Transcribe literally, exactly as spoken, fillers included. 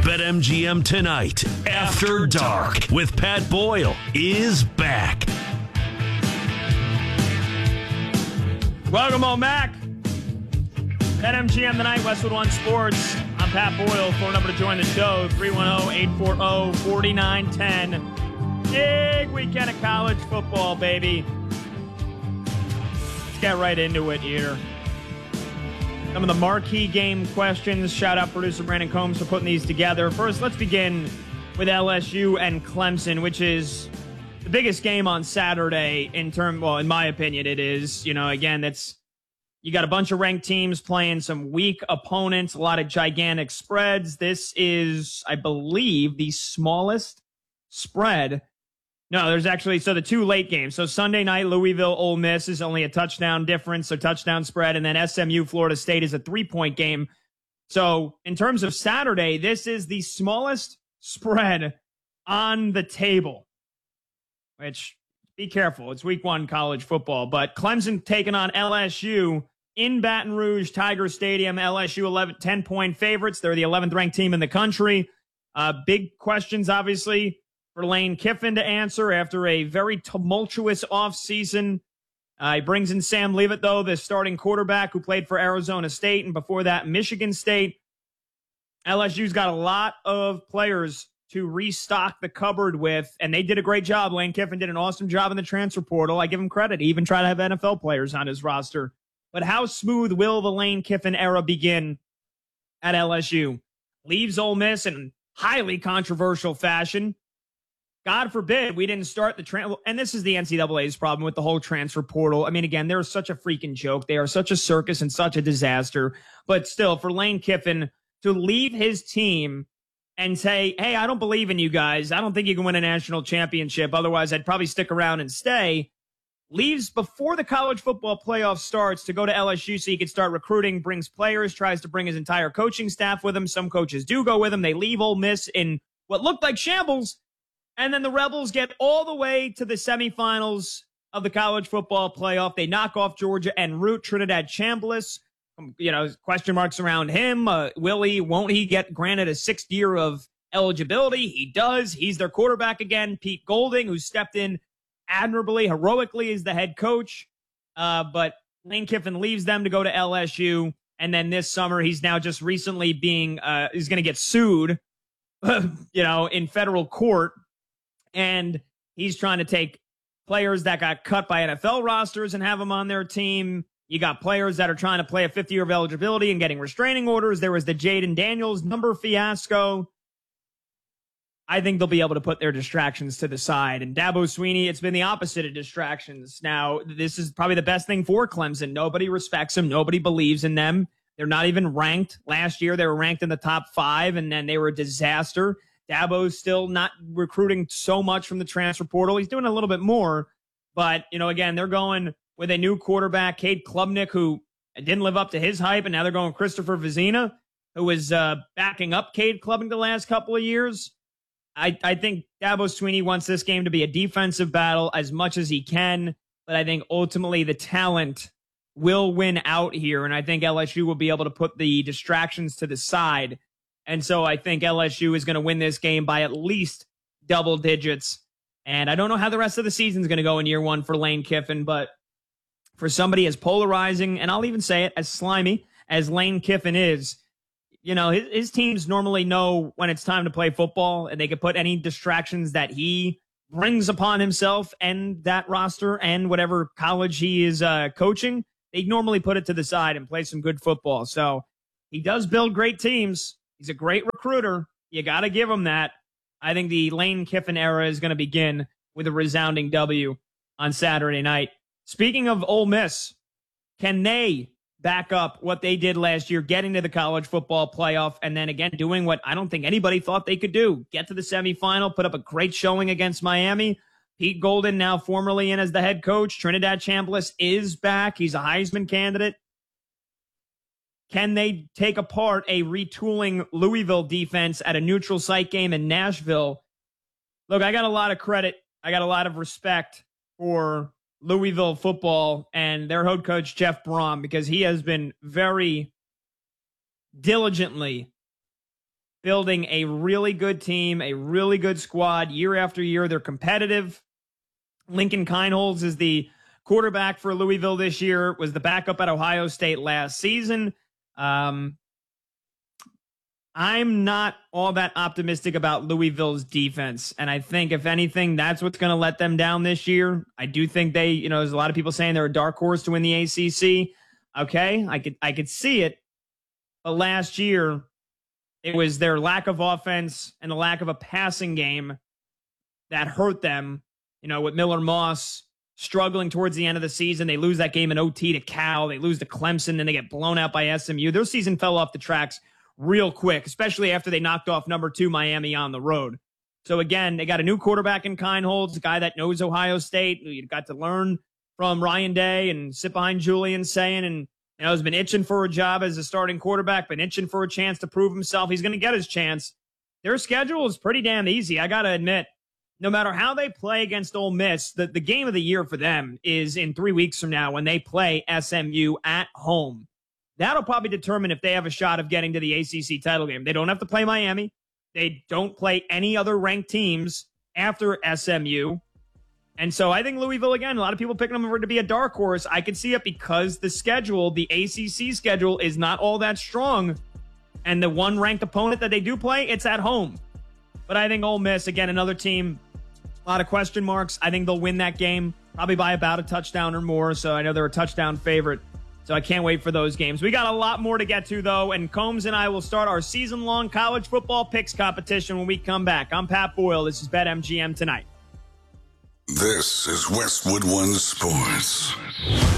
BetMGM Tonight, After Dark, with Pat Boyle, is back. Welcome on back. BetMGM Tonight, Westwood One Sports. I'm Pat Boyle. Phone number to join the show, three one zero, eight four zero, four nine one zero. Big weekend of college football, baby. Let's get right into it here. Some of the marquee game questions. Shout out producer Brandon Combs for putting these together. First, let's begin with L S U and Clemson, which is the biggest game on Saturday in term. Well, in my opinion, it is. You know, again, that's you got a bunch of ranked teams playing some weak opponents, a lot of gigantic spreads. This is, I believe, the smallest spread. No, there's actually, so the two late games. So Sunday night, Louisville, Ole Miss is only a touchdown difference, so touchdown spread. And then S M U, Florida State is a three-point game. So in terms of Saturday, this is the smallest spread on the table, which, be careful, it's week one college football. But Clemson taking on L S U in Baton Rouge, Tiger Stadium. L S U eleven, ten-point favorites. They're the eleventh ranked team in the country. Uh, big questions, obviously, for Lane Kiffin to answer after a very tumultuous offseason. Uh, he brings in Sam Leavitt, though, the starting quarterback who played for Arizona State, and before that, Michigan State. L S U's got a lot of players to restock the cupboard with, and they did a great job. Lane Kiffin did an awesome job in the transfer portal. I give him credit. He even tried to have N F L players on his roster. But how smooth will the Lane Kiffin era begin at L S U? Leaves Ole Miss in highly controversial fashion. God forbid we didn't start the transfer. And this is the N C double A's problem with the whole transfer portal. I mean, again, they're such a freaking joke. They are such a circus and such a disaster. But still, for Lane Kiffin to leave his team and say, hey, I don't believe in you guys. I don't think you can win a national championship. Otherwise, I'd probably stick around and stay. Leaves before the college football playoff starts to go to L S U so he could start recruiting, brings players, tries to bring his entire coaching staff with him. Some coaches do go with him. They leave Ole Miss in what looked like shambles. And then the Rebels get all the way to the semifinals of the college football playoff. They knock off Georgia en route. Trinidad Chambliss, you know, question marks around him. Uh, will he, won't he get granted a sixth year of eligibility? He does. He's their quarterback again. Pete Golding, who stepped in admirably, heroically as the head coach. Uh, but Lane Kiffin leaves them to go to L S U. And then this summer, he's now just recently being, uh, he's going to get sued, you know, in federal court. And he's trying to take players that got cut by N F L rosters and have them on their team. You got players that are trying to play a fifth year of eligibility and getting restraining orders. There was the Jaden Daniels number fiasco. I think they'll be able to put their distractions to the side. And Dabo Swinney, it's been the opposite of distractions. Now, this is probably the best thing for Clemson. Nobody respects them. Nobody believes in them. They're not even ranked. Last year, they were ranked in the top five, and then they were a disaster. Dabo's still not recruiting so much from the transfer portal. He's doing a little bit more. But, you know, again, they're going with a new quarterback, Cade Klubnik, who didn't live up to his hype. And now they're going Christopher Vizina, who was uh, backing up Cade Klubnik the last couple of years. I, I think Dabo Swinney wants this game to be a defensive battle as much as he can. But I think ultimately the talent will win out here. And I think L S U will be able to put the distractions to the side. And so I think L S U is going to win this game by at least double digits. And I don't know how the rest of the season is going to go in year one for Lane Kiffin, but for somebody as polarizing, and I'll even say it, as slimy as Lane Kiffin is, you know, his, his teams normally know when it's time to play football, and they can put any distractions that he brings upon himself and that roster and whatever college he is uh, coaching, they normally put it to the side and play some good football. So he does build great teams. He's a great recruiter. You got to give him that. I think the Lane Kiffin era is going to begin with a resounding W on Saturday night. Speaking of Ole Miss, can they back up what they did last year, getting to the college football playoff, and then again doing what I don't think anybody thought they could do, get to the semifinal, put up a great showing against Miami? Pete Golden, now formerly in as the head coach. Trinidad Chambliss is back. He's a Heisman candidate. Can they take apart a retooling Louisville defense at a neutral site game in Nashville? Look, I got a lot of credit. I got a lot of respect for Louisville football and their head coach, Jeff Brom, because he has been very diligently building a really good team, a really good squad year after year. They're competitive. Lincoln Kienholz is the quarterback for Louisville this year, was the backup at Ohio State last season. Um, I'm not all that optimistic about Louisville's defense. And I think, if anything, that's what's going to let them down this year. I do think they, you know, there's a lot of people saying they're a dark horse to win the A C C. Okay, I could I could see it. But last year, it was their lack of offense and the lack of a passing game that hurt them. You know, with Miller Moss struggling towards the end of the season, they lose that game in O T to Cal. They lose to Clemson, then they get blown out by S M U. Their season fell off the tracks real quick, especially after they knocked off number two Miami on the road. So again, they got a new quarterback in Kienholz, a guy that knows Ohio State, who you got to learn from Ryan Day and sit behind Julian Sayin, and you know, has been itching for a job as a starting quarterback, been itching for a chance to prove himself. He's going to get his chance. Their schedule is pretty damn easy, I got to admit. No matter how they play against Ole Miss, the, the game of the year for them is in three weeks from now when they play S M U at home. That'll probably determine if they have a shot of getting to the A C C title game. They don't have to play Miami. They don't play any other ranked teams after S M U. And so I think Louisville, again, a lot of people picking them over to be a dark horse. I could see it because the schedule, the A C C schedule, is not all that strong. And the one ranked opponent that they do play, it's at home. But I think Ole Miss, again, another team, a lot of question marks. I think they'll win that game, probably by about a touchdown or more. So I know they're a touchdown favorite. So I can't wait for those games. We got a lot more to get to, though, and Combs and I will start our season-long college football picks competition when we come back. I'm Pat Boyle. This is BetMGM Tonight. This is Westwood One Sports.